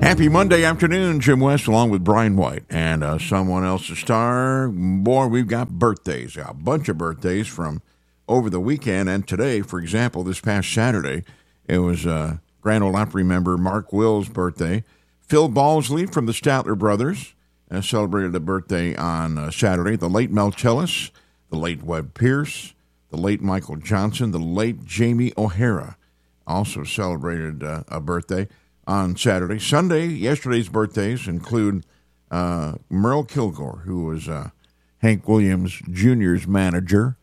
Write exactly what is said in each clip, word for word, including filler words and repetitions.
Happy Monday afternoon, Jim West, along with Brian White and uh, someone else's star. Boy, we've got birthdays, a bunch of birthdays from over the weekend. And today, for example, this past Saturday, it was uh, Grand Ole Opry member Mark Will's birthday. Phil Balsley from the Statler Brothers uh, celebrated a birthday on uh, Saturday. The late Mel Tillis, the late Webb Pierce, the late Michael Johnson, the late Jamie O'Hara also celebrated uh, a birthday on Saturday. Sunday, yesterday's birthdays include uh, Merle Kilgore, who was uh, Hank Williams Junior's manager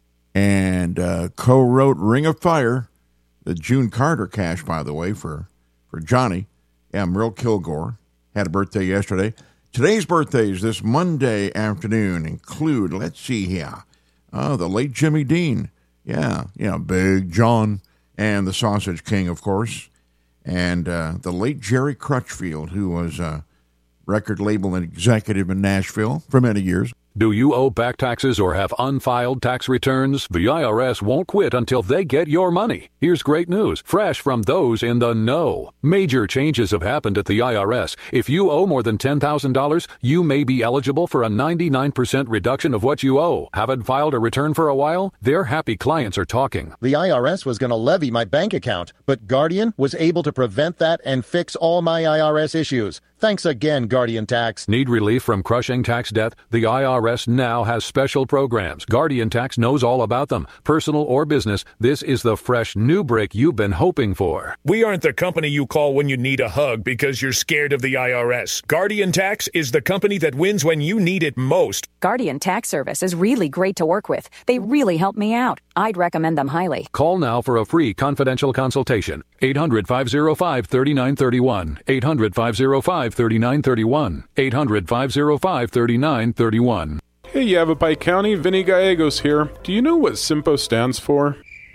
and uh, co-wrote Ring of Fire, the June Carter cash, by the way, for, for Johnny. Yeah, Merle Kilgore had a birthday yesterday. Today's birthdays this Monday afternoon include, let's see here, oh, the late Jimmy Dean. Yeah, yeah, Big John and the Sausage King, of course. And uh, the late Jerry Crutchfield, who was a record label executive in Nashville for many years. Do you owe back taxes or have unfiled tax returns? The I R S won't quit until they get your money. Here's great news, fresh from those in the know. Major changes have happened at the I R S. If you owe more than ten thousand dollars, you may be eligible for a ninety-nine percent reduction of what you owe. Haven't filed a return for a while? Their happy clients are talking. The I R S was going to levy my bank account, but Guardian was able to prevent that and fix all my I R S issues. Thanks again, Guardian Tax. Need relief from crushing tax debt? The I R S now has special programs. Guardian Tax knows all about them. Personal or business, this is the fresh new break you've been hoping for. We aren't the company you call when you need a hug because you're scared of the I R S. Guardian Tax is the company that wins when you need it most. Guardian Tax Service is really great to work with. They really help me out. I'd recommend them highly. Call now for a free confidential consultation. eight hundred, five oh five, three nine three one. eight hundred, five oh five, three nine three one. eight hundred, five oh five, three nine three one. Hey, Yavapai County, Vinny Gallegos here. Do you know what SIMPO stands for?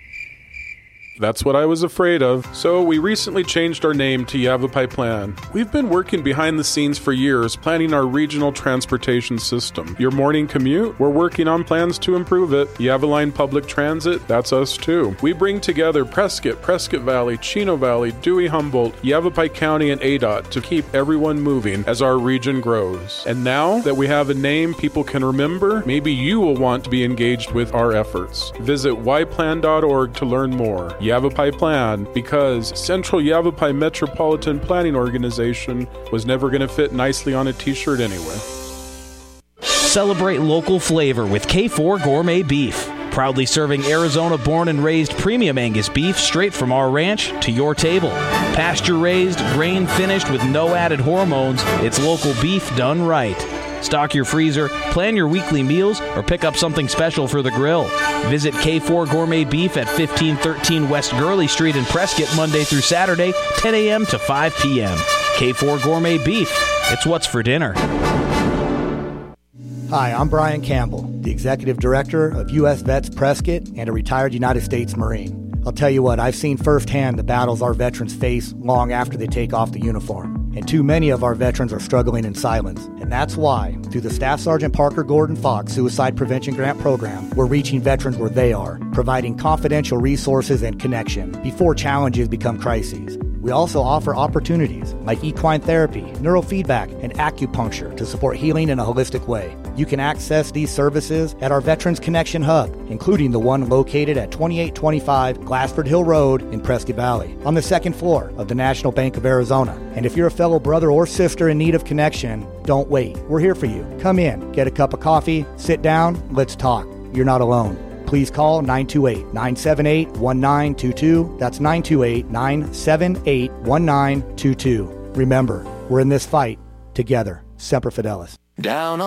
That's what I was afraid of. So we recently changed our name to Yavapai Plan. We've been working behind the scenes for years, planning our regional transportation system. Your morning commute? We're working on plans to improve it. Yavaline Public Transit? That's us too. We bring together Prescott, Prescott Valley, Chino Valley, Dewey Humboldt, Yavapai County, and A D O T to keep everyone moving as our region grows. And now that we have a name people can remember, maybe you will want to be engaged with our efforts. Visit y plan dot org to learn more. Yavapai Plan, because Central Yavapai Metropolitan Planning Organization was never going to fit nicely on a t-shirt anyway. Celebrate local flavor with K four Gourmet Beef. Proudly serving Arizona-born and raised premium Angus beef straight from our ranch to your table. Pasture-raised, grain-finished with no added hormones, it's local beef done right. Stock your freezer, plan your weekly meals, or pick up something special for the grill. Visit K four Gourmet Beef at fifteen thirteen West Gurley Street in Prescott Monday through Saturday, ten a.m. to five p.m. K four Gourmet Beef. It's what's for dinner. Hi, I'm Brian Campbell, the Executive Director of U S Vets Prescott and a retired United States Marine. I'll tell you what, I've seen firsthand the battles our veterans face long after they take off the uniform. And too many of our veterans are struggling in silence. And that's why, through the Staff Sergeant Parker Gordon Fox Suicide Prevention Grant Program, we're reaching veterans where they are, providing confidential resources and connection before challenges become crises. We also offer opportunities like equine therapy, neurofeedback, and acupuncture to support healing in a holistic way. You can access these services at our Veterans Connection Hub, including the one located at twenty-eight twenty-five Glassford Hill Road in Prescott Valley, on the second floor of the National Bank of Arizona. And if you're a fellow brother or sister in need of connection, don't wait. We're here for you. Come in, get a cup of coffee, sit down, let's talk. You're not alone. Please call nine two eight, nine seven eight, one nine two two. That's nine two eight, nine seven eight, one nine two two. Remember, we're in this fight together. Semper Fidelis. Down